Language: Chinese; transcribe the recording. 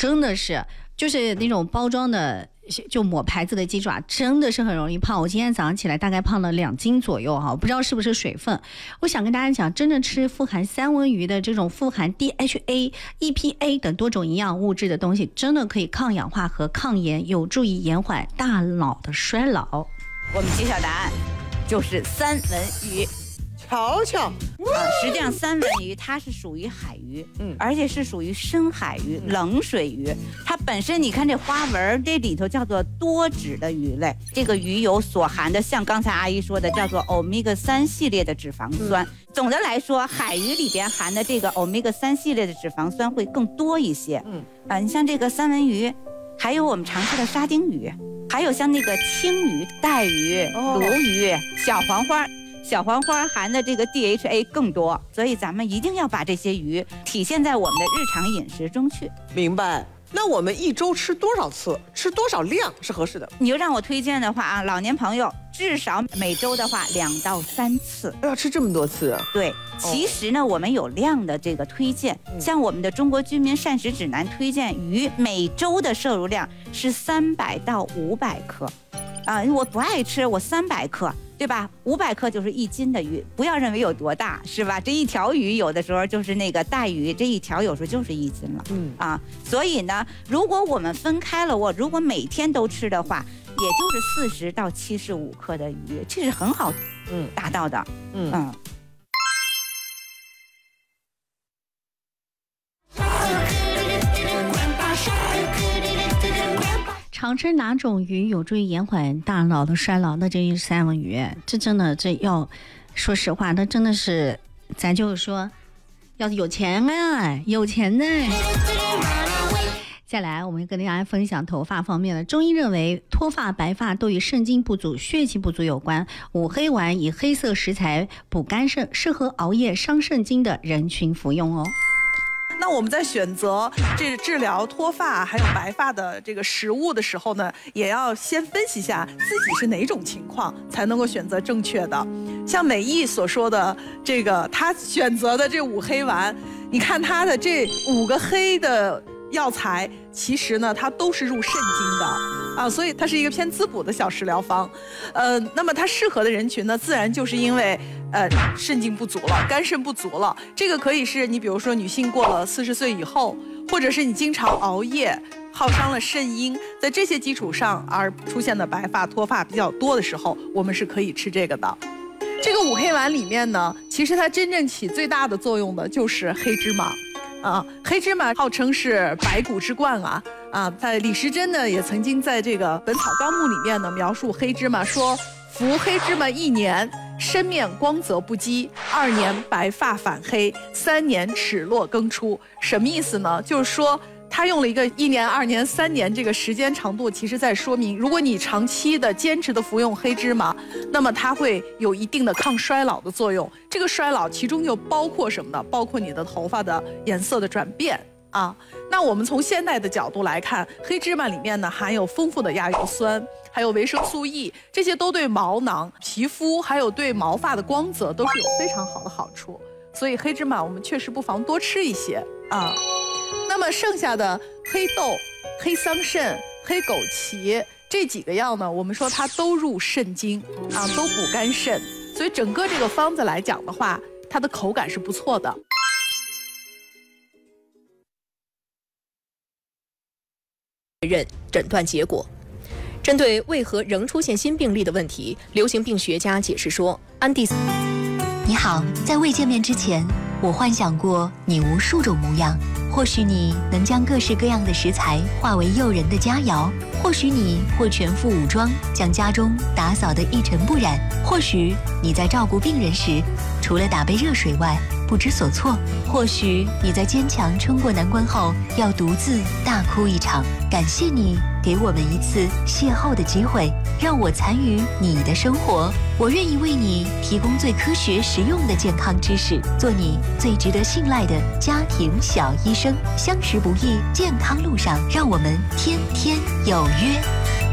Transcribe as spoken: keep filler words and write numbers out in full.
真的是就是那种包装的。就抹牌子的鸡爪真的是很容易胖，我今天早上起来大概胖了两斤左右哈，不知道是不是水分。我想跟大家讲，真正吃富含三文鱼的这种富含 D H A、E P A 等多种营养物质的东西，真的可以抗氧化和抗炎，有助于延缓大脑的衰老。 我们揭晓答案就是三文鱼。 瞧瞧， 啊，实际上三文鱼它是属于海鱼，嗯，而且是属于深海鱼、嗯、冷水鱼。它本身你看这花纹，这里头叫做多脂的鱼类。这个鱼油所含的，像刚才阿姨说的，叫做欧米伽三系列的脂肪酸。嗯、总的来说，海鱼里边含的这个欧米伽三系列的脂肪酸会更多一些。嗯，啊，你像这个三文鱼，还有我们常吃的沙丁鱼，还有像那个青鱼、带鱼、鲈鱼、哦、小黄花。小黄花含的这个 D H A 更多，所以咱们一定要把这些鱼体现在我们的日常饮食中去。 明白。那我们一周吃多少次，吃多少量是合适的？ 你就让我推荐的话啊，老年朋友至少每周的话两到三次。 要吃这么多次？ 对，其实呢，哦、我们有量的这个推荐，嗯、像我们的中国居民膳食指南推荐鱼每周的摄入量是三百到五百克。啊、呃，我不爱吃，我三百克。对吧？五百克就是一斤的鱼，不要认为有多大，是吧？这一条鱼有的时候就是那个带鱼，这一条有时候就是一斤了，嗯啊。所以呢，如果我们分开了，我如果每天都吃的话，也就是四十到七十五克的鱼，这是很好嗯达到的，嗯嗯。 常吃哪种鱼有助于延缓大脑的衰老？那就是三文鱼。这真的，这要说实话，那真的是，咱就是说，要有钱啊，有钱呢。再来，我们跟大家分享头发方面的。中医认为，脱发、白发都与肾精不足、血气不足有关。五黑丸以黑色食材补肝肾，适合熬夜伤肾精的人群服用哦。 那我们在选择这治疗脱发还有白发的这个食物的时候呢，也要先分析一下自己是哪种情况，才能够选择正确的。像美意所说的这个，他选择的这五黑丸，你看他的这五个黑的药材，其实呢，它都是入肾经的啊，所以它是一个偏滋补的小食疗方。呃，那么它适合的人群呢，自然就是因为呃肾精不足了，肝肾不足了。这个可以是你比如说女性过了四十岁以后，或者是你经常熬夜，耗伤了肾阴，在这些基础上而出现的白发脱发比较多的时候，我们是可以吃这个的。这个五黑丸里面呢，其实它真正起最大的作用的就是黑芝麻。啊，黑芝麻号称是百谷之冠啊啊！在李时珍呢也曾经在这个《本草纲目》里面呢描述黑芝麻说，服黑芝麻一年，身面光泽不饥；二年白发反黑；三年齿落更出。什么意思呢？就是说他用了一个一年、二年、三年这个时间长度，其实在说明，如果你长期的坚持的服用黑芝麻，那么它会有一定的抗衰老的作用。这个衰老其中就包括什么呢？包括你的头发的颜色的转变啊。那我们从现代的角度来看，黑芝麻里面呢含有丰富的亚油酸，还有维生素 E， 这些都对毛囊、皮肤还有对毛发的光泽都是有非常好的好处。所以黑芝麻我们确实不妨多吃一些啊。那么剩下的黑豆、黑桑葚、黑枸杞这几个药呢，我们说它都入肾经啊，都补肝肾，所以整个这个方子来讲的话，它的口感是不错的。 认诊断结果。针对为何仍出现新病例的问题，流行病学家解释说，安地斯。 你好，在未见面之前，我幻想过你无数种模样。或许你能将各式各样的食材化为诱人的佳肴，或许你会全副武装，将家中打扫得一尘不染，或许你在照顾病人时，除了打杯热水外不知所措，或许你在坚强撑过难关后要独自大哭一场。感谢你给我们一次邂逅的机会，让我参与你的生活，我愿意为你提供最科学实用的健康知识，做你最值得信赖的家庭小医生。相识不易，健康路上，让我们天天有约。